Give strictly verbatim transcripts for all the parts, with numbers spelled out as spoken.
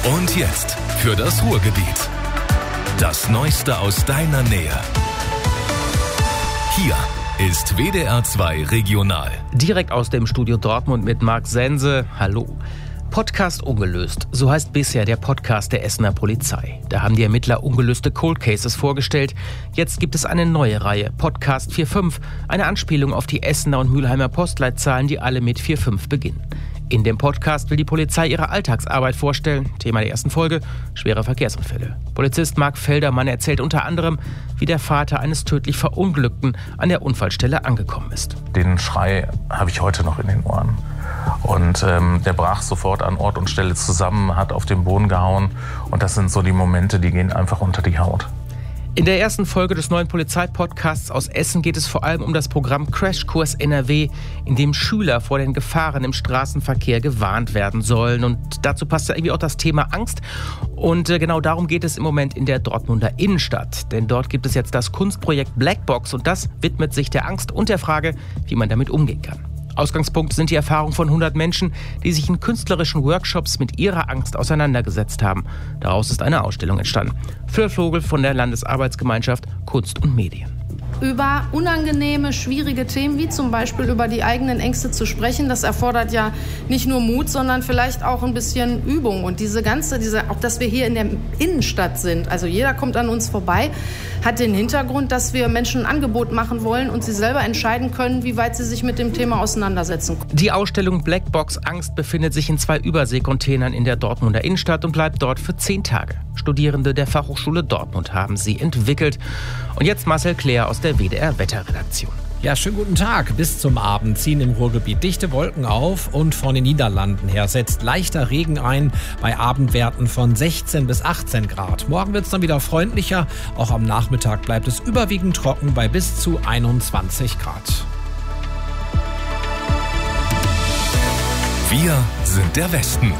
Und jetzt für das Ruhrgebiet. Das Neueste aus deiner Nähe. Hier ist W D R zwei Regional. Direkt aus dem Studio Dortmund mit Marc Sense. Hallo. Podcast ungelöst, so heißt bisher der Podcast der Essener Polizei. Da haben die Ermittler ungelöste Cold Cases vorgestellt. Jetzt gibt es eine neue Reihe, Podcast vier fünf, eine Anspielung auf die Essener und Mülheimer Postleitzahlen, die alle mit vier fünf beginnen. In dem Podcast will die Polizei ihre Alltagsarbeit vorstellen. Thema der ersten Folge, schwere Verkehrsunfälle. Polizist Marc Feldermann erzählt unter anderem, wie der Vater eines tödlich Verunglückten an der Unfallstelle angekommen ist. Den Schrei habe ich heute noch in den Ohren. Und ähm, der brach sofort an Ort und Stelle zusammen, hat auf den Boden gehauen. Und das sind so die Momente, die gehen einfach unter die Haut. In der ersten Folge des neuen Polizeipodcasts aus Essen geht es vor allem um das Programm Crashkurs N R W, in dem Schüler vor den Gefahren im Straßenverkehr gewarnt werden sollen. Und dazu passt ja irgendwie auch das Thema Angst. Und äh, genau darum geht es im Moment in der Dortmunder Innenstadt. Denn dort gibt es jetzt das Kunstprojekt Blackbox und das widmet sich der Angst und der Frage, wie man damit umgehen kann. Ausgangspunkt sind die Erfahrungen von hundert Menschen, die sich in künstlerischen Workshops mit ihrer Angst auseinandergesetzt haben. Daraus ist eine Ausstellung entstanden. Fleur Vogel von der Landesarbeitsgemeinschaft Kunst und Medien. Über unangenehme, schwierige Themen, wie zum Beispiel über die eigenen Ängste zu sprechen, das erfordert ja nicht nur Mut, sondern vielleicht auch ein bisschen Übung. Und diese ganze, diese, auch dass wir hier in der Innenstadt sind, also jeder kommt an uns vorbei, hat den Hintergrund, dass wir Menschen ein Angebot machen wollen und sie selber entscheiden können, wie weit sie sich mit dem Thema auseinandersetzen. Die Ausstellung Blackbox Angst befindet sich in zwei Überseekontainern in der Dortmunder Innenstadt und bleibt dort für zehn Tage. Studierende der Fachhochschule Dortmund haben sie entwickelt. Und jetzt Marcel Claire aus der W D R-Wetterredaktion. Ja, schönen guten Tag. Bis zum Abend ziehen im Ruhrgebiet dichte Wolken auf und von den Niederlanden her setzt leichter Regen ein bei Abendwerten von sechzehn bis achtzehn Grad. Morgen wird es dann wieder freundlicher. Auch am Nachmittag bleibt es überwiegend trocken bei bis zu einundzwanzig Grad. Wir sind der Westen.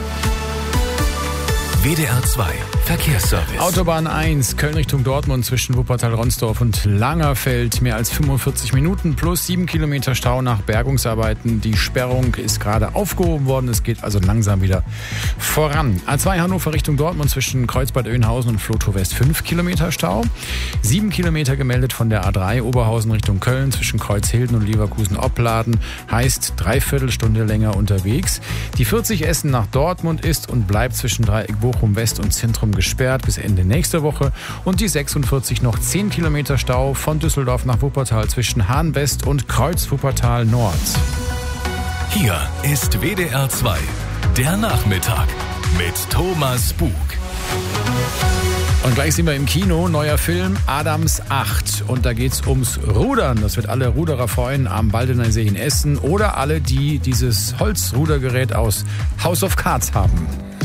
W D R zwei Verkehrsservice. Autobahn eins, Köln Richtung Dortmund zwischen Wuppertal-Ronsdorf und Langerfeld. Mehr als fünfundvierzig Minuten plus sieben Kilometer Stau nach Bergungsarbeiten. Die Sperrung ist gerade aufgehoben worden. Es geht also langsam wieder voran. A zwei Hannover Richtung Dortmund zwischen Kreuzbad Oeynhausen und Flotow West fünf Kilometer Stau. sieben Kilometer gemeldet von der A drei Oberhausen Richtung Köln zwischen Kreuzhilden und Leverkusen-Opladen. Heißt dreiviertel Stunde länger unterwegs. Die vierzig Essen nach Dortmund ist und bleibt zwischen Dreieck Bochum West und Zentrum gesperrt bis Ende nächster Woche. Und die sechsundvierzig noch zehn Kilometer Stau von Düsseldorf nach Wuppertal zwischen Hahn West und Kreuz Wuppertal Nord. Hier ist W D R zwei, der Nachmittag mit Thomas Bug. Und gleich sind wir im Kino, neuer Film Adams acht. Und da geht's ums Rudern. Das wird alle Ruderer freuen am Baldener See in Essen oder alle, die dieses Holzrudergerät aus House of Cards haben.